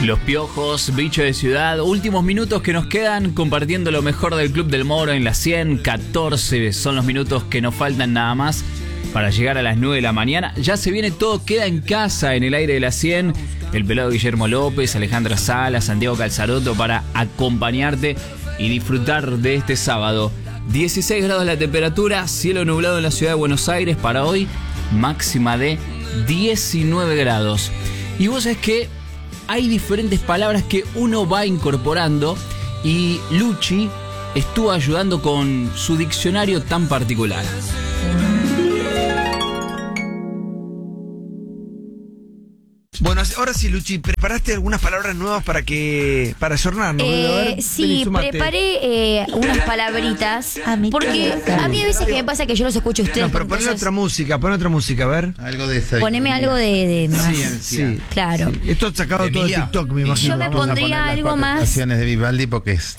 Los Piojos, Bicho de Ciudad, últimos minutos que nos quedan compartiendo lo mejor del Club del Moro en la 100. 14 son los minutos que nos faltan nada más para llegar a las 9 de la mañana. Ya se viene Todo Queda en Casa en el aire de la 100. El pelado Guillermo López, Alejandra Sala, Santiago Calzaroto para acompañarte y disfrutar de este sábado. 16 grados la temperatura, cielo nublado en la ciudad de Buenos Aires para hoy, máxima de 19 grados. Y vos sabés que hay diferentes palabras que uno va incorporando y Luchi estuvo ayudando con su diccionario tan particular. Bueno, ahora sí, Luchi, ¿preparaste algunas palabras nuevas para ayornarnos? Sí, preparé unas palabritas. Porque a mí a veces que me pasa que yo los escucho a ustedes. No, pero ponle otra música, a ver. Algo de esa. Poneme algo de más. Sí, claro. Sí. Esto es sacado de todo de TikTok, me imagino. Yo me pondría algo más. Canciones de Vivaldi porque es.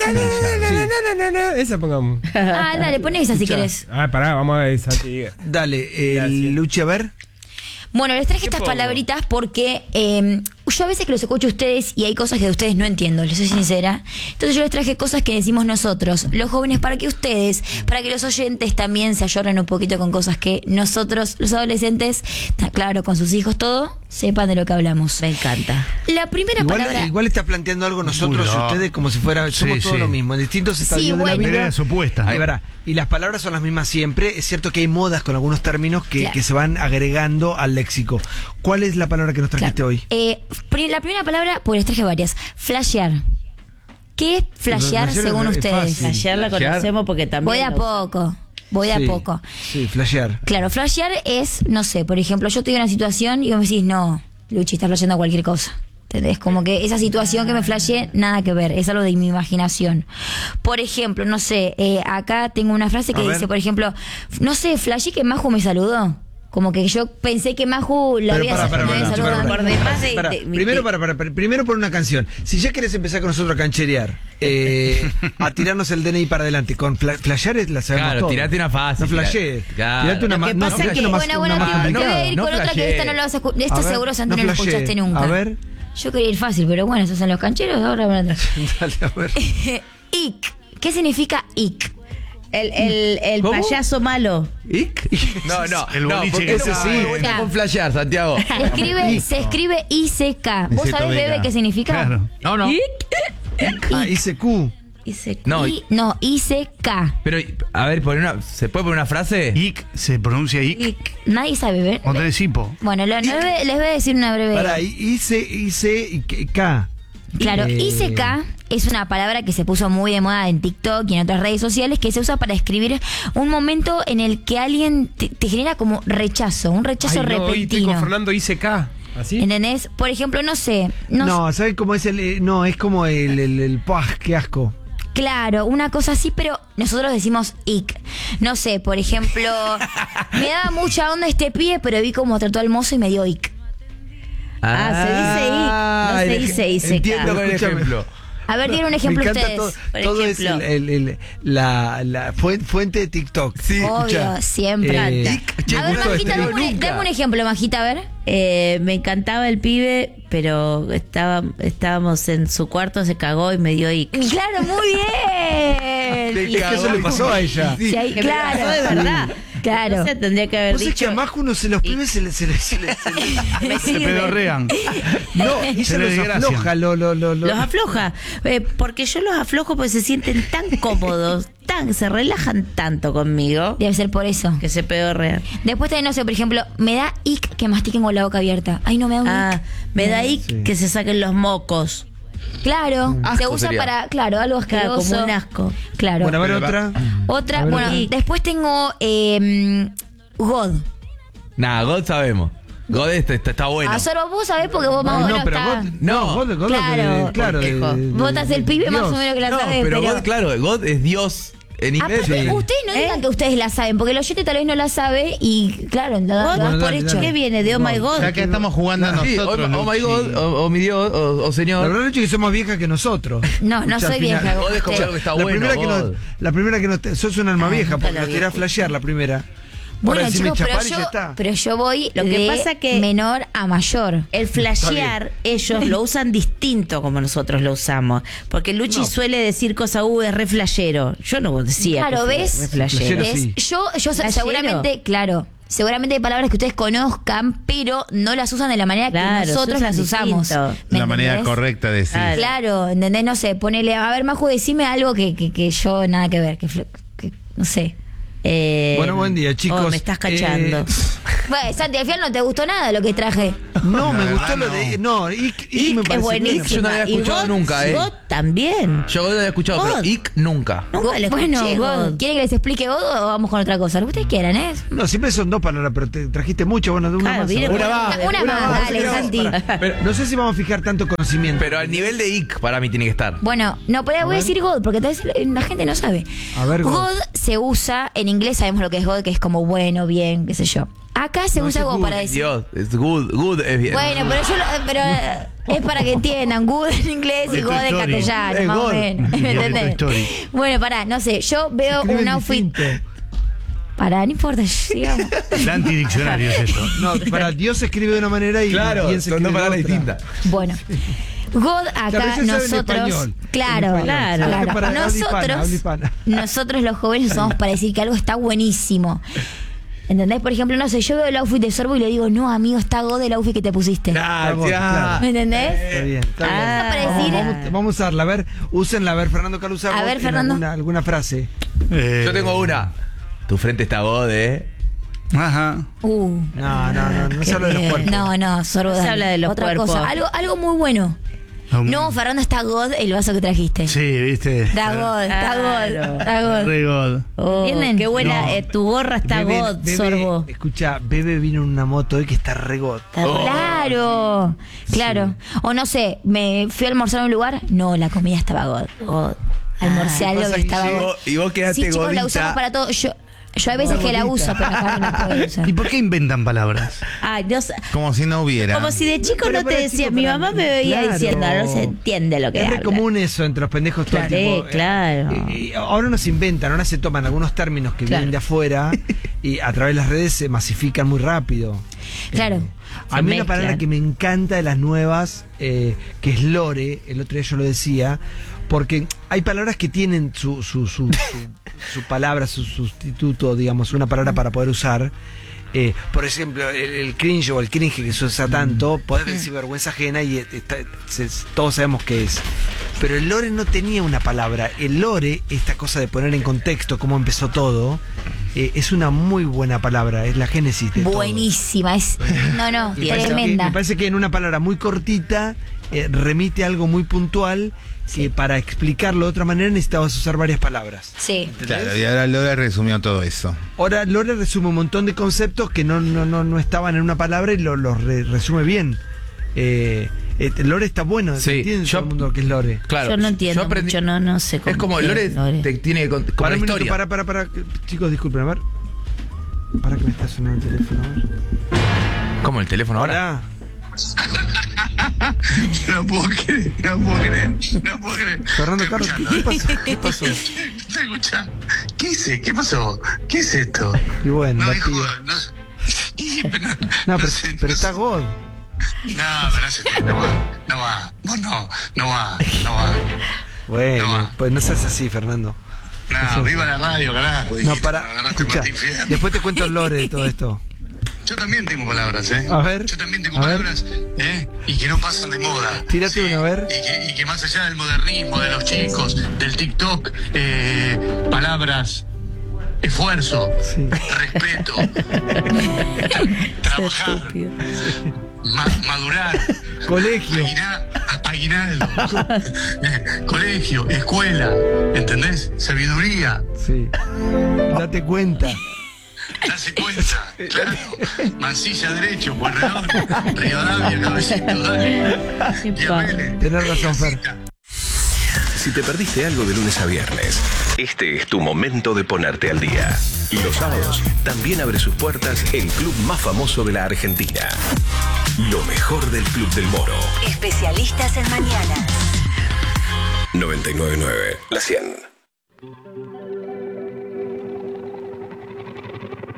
Esa pongamos. Ah, dale, poné esa si querés. Ah, pará, vamos a ver esa. Dale, Luchi, a ver. Bueno, les traje estas palabritas porque yo a veces que los escucho a ustedes y hay cosas que de ustedes no entiendo, les soy sincera. Entonces yo les traje cosas que decimos nosotros, los jóvenes, para que ustedes, para que los oyentes también se ayorren un poquito con cosas que nosotros, los adolescentes, claro, con sus hijos, todo, sepan de lo que hablamos. Me encanta. La primera palabra... Igual está planteando algo nosotros y ustedes como si fuera, somos todo lo mismo, en distintos estadios de la vida. Era supuesta. Ahí verá. Y las palabras son las mismas siempre. Es cierto que hay modas con algunos términos que se van agregando al léxico. ¿Cuál es la palabra que nos trajiste hoy? La primera palabra, pues les traje varias. Flashear. ¿Qué es flashear según ustedes? Flashear la conocemos porque también... Voy a poco. Sí, flashear. Claro, flashear es, no sé, por ejemplo, yo estoy en una situación y vos me decís, no, Luchi, estás flasheando cualquier cosa. ¿Entendés? Como que esa situación que me flasheé, nada que ver, es algo de mi imaginación. Por ejemplo, no sé, acá tengo una frase que dice, por ejemplo, no sé, flasheé que Maju me saludó. Como que yo pensé que Maju la había saludado. Primero por una canción. Si ya querés empezar con nosotros a cancherear, a tirarnos el DNI para adelante, con flashear la sabemos todo. Claro, tirate una fácil. No flasheé. Tirate una más. Bueno, te voy a ir con otra que esta no la vas a escuchar. Esta seguro, Santi, no la escuchaste nunca. A ver. Yo quería ir fácil, pero bueno, esos son los cancheros, ahora van atrás. Dale, a ver. Ick. ¿Qué significa ick? El payaso malo. ¿Ick? No, el boliche que ese sí. Con flashear, Santiago. Se escribe ICK. ¿Vos sabés, bebé, qué significa? Claro. No. ICQ. No, ICK. Pero, a ver, ¿se puede poner una frase? Ic, se pronuncia Ic. Nadie sabe, ¿ver? O tenés hipo. Bueno, les voy a decir una breve. Para, ICK. Claro, ICK es una palabra que se puso muy de moda en TikTok y en otras redes sociales, que se usa para describir un momento en el que alguien te genera como rechazo, un rechazo repentino. Estoy con Fernando ICK. ¿Así? ¿Entendés? Por ejemplo, no sé. No, ¿sabes cómo es el...? No, es como el ¡pah! ¡Qué asco! Claro, una cosa así, pero nosotros decimos ick. No sé, por ejemplo, me daba mucha onda este pibe, pero vi cómo trató al mozo y me dio ick. Se dice ick, no se dice ICK. Entiendo el ejemplo. A ver, digan un ejemplo me encanta ustedes. Todo es la fuente de TikTok. Sí, obvio, siempre. A ver, Majita, dame un ejemplo, Majita, a ver. Me encantaba el pibe, pero estábamos en su cuarto, se cagó y me dio ick. Claro, muy bien. Eso le pasó a ella. Sí, claro, pasó de verdad. Claro. O sea, tendría que haber Pues dicho. es que a Maju los pibes se pedorrean. No, ella los afloja. Los afloja. Porque yo los aflojo porque se sienten tan cómodos, se relajan tanto conmigo. Debe ser por eso. Que se pedorrean. Después también, no sé, por ejemplo, me da ick que mastiquen con la boca abierta. Ay, no me da un ick. Me da ick que se saquen los mocos. Claro, asco se usa sería. para, claro, algo asqueroso. Como un asco. Claro. Bueno, a ver otra. Otra, bueno, después tengo God. Nah, God sabemos. God está bueno. Solo vos sabés porque vos más o menos estás. God, Claro. Vos estás el pibe más o menos que la sabés. Pero God, claro, God es Dios. En inglés. Ustedes no digan que ustedes la saben, porque el oyente tal vez no la sabe y claro, lo das por hecho. ¿Qué viene? De Oh My God. Ya que estamos jugando nosotros. Oh my God, o mi Dios, o señor. La verdad es que somos viejas que nosotros. No soy vieja. God es como algo que está bueno. La primera que sos un alma vieja, porque nos tirás a flashear la primera. Bueno, decime chicos, chapar y ya está. pero yo voy Lo que de pasa que- menor a mayor. El flashear, ellos lo usan distinto como nosotros lo usamos. Porque Luchi suele decir cosas, es re flashero. Yo no decía Claro, que ¿ves? re flashero. Flashero, ¿Ves? sí. Yo ¿Flashero? seguramente, claro, seguramente hay palabras que ustedes conozcan, pero no las usan de la manera Claro, que nosotros se las usan usamos. distinto. ¿Me La manera entendés? correcta de decir. Claro. Claro, ¿entendés? No sé, ponele, a ver, Maju, decime algo que yo nada que ver, que no sé. Bueno, buen día, chicos. Me estás cachando. Bueno, Santi, al final no te gustó nada lo que traje. No, me La gustó verdad, lo de. No, Ick Ick me es parece buenísimo. Yo no había escuchado nunca, God también. Yo lo había escuchado, God. pero Ick nunca. Nunca le Bueno, escuché God, God. ¿quieren que les explique God o vamos con otra cosa? Lo que ustedes quieran, ¿eh? No, siempre son dos palabras, pero te trajiste mucho. Bueno, de una Claro, más. viene a ver. una más. Una más, dale, Santi. Pero, No sé si vamos a fijar tanto conocimiento. pero al nivel de Ick para mí tiene que estar. Bueno, no, pero voy a decir God, porque tal vez la gente no sabe. A ver, God. God se usa, en inglés sabemos lo que es God, que es como bueno, bien, qué sé yo. Acá se No, usa ese es como good, para decir... Dios, es good es bien. Bueno, pero es para que entiendan, good en inglés y Es God Toy en Story. castellano, Es más o God. menos. ¿Me Es Toy entendés? Story. Bueno, pará, no sé, yo veo Escriben un outfit... distinto. Pará, no importa, sigamos. El antidiccionario es esto. No, para Dios se escribe de una manera y Claro, bien se son escribe dos de palabras otra. distintas. Bueno. God Claro, acá ellos saben nosotros, español. claro, En español. claro, Saben que claro. para habla hispana, habla hispana. Nosotros los jóvenes usamos para decir que algo está buenísimo. ¿Entendés? Por ejemplo, no sé, yo veo el outfit de Sorbo y le digo, no, amigo, está God el outfit que te pusiste. Gracias. ¿Me entendés? Está bien, está bien. Ah, para decir- Vamos a usarla, a ver, úsenla, a ver, Fernando Calusa. A ver, Fernando. Alguna frase. Yo tengo una. Tu frente está God, Ajá. No se habla de los bien. cuerpos. No, Sorbo, No se dale. habla de los Otra cuerpos. cosa, algo muy bueno. No, Fernando, está God el vaso que trajiste. Sí, viste. Está God, está God, Claro. está God. Re God. ¿Entienden? Qué buena, No. tu gorra está God, Sorbo. Escucha, Bebe vino en una moto hoy que está re God. Claro, claro. O no sé, me fui a almorzar a un lugar, no, la comida estaba God. Almorcé algo pasa que que estaba llegó- God. y vos quedaste Sí, chicos, la godita. usamos para todo. Yo hay veces que la uso, pero acá no la puedo usar. ¿Y por qué inventan palabras? Ay, Dios. Como si no hubiera. Como si de chico Pero no te para decía, chico, mi para- mamá me veía claro. diciendo, no se entiende lo que Es habla. re común eso entre los pendejos todo el Claro, tiempo. claro. Ahora no se inventan, ahora se toman algunos términos que Claro. vienen de afuera y a través de las redes se masifican muy rápido. Claro. A Se mí una palabra mezclan. que me encanta de las nuevas, que es lore, el otro día yo lo decía, porque hay palabras que tienen su palabra, su sustituto, digamos, una palabra para poder usar. Por ejemplo, el cringe o el cringe que se usa tanto, podés decir vergüenza ajena y todos sabemos qué es. Pero el lore no tenía una palabra. El lore, esta cosa de poner en contexto cómo empezó todo, es una muy buena palabra, es la génesis de todo. Buenísima, es. No, Me parece tremenda. me parece que en una palabra muy cortita remite a algo muy puntual que para explicarlo de otra manera necesitabas usar varias palabras. Sí. Claro, y ahora Lore resumió todo eso. Ahora Lore resume un montón de conceptos que no estaban en una palabra y los resume bien. Lore está bueno, Sí, entiende yo- todo el mundo lo que es Lore. Claro. Yo no entiendo yo aprendí- mucho, no sé cómo. Es como el Lore te tiene como Para la un minuto, historia. para. Chicos, disculpen, a ver. Para que me está sonando el teléfono. A ver. ¿Cómo el teléfono ahora? Hola. No puedo creer. Fernando Carlos, ¿qué pasó? ¿Qué pasó? Escucha, ¿qué hice? ¿Qué pasó? ¿Qué es esto? Y bueno, No, la hijo, tía. no. No, pero está God. No, pero no va. Vos no va. Bueno, No. pues no seas así, Fernando. No, viva la radio, carajo. No, dijiste, para. me agarraste Escucha, Martín Fierro. después te cuento el lore de todo esto. Yo también tengo palabras, ¿eh? A ver, Yo también tengo a ver. palabras, ¿eh? Y que no pasan de moda. Tírate una, a ver. Y que más allá del modernismo, de los chicos, del TikTok, palabras, esfuerzo, Sí. respeto, trabajar, madurar, Colegio. aguinaldo, colegio, escuela, ¿entendés? Sabiduría. Sí. Date cuenta. Darse cuenta, claro. Mansilla derecho, Pueyrredón, Rivadavia, Cabecito, dale. Diabele. Tenés razón, Fer. Si te perdiste algo de lunes a viernes, este es tu momento de ponerte al día. Y los sábados también abre sus puertas el club más famoso de la Argentina. Lo mejor del Club del Moro. Especialistas en mañana. 99.9, la 100.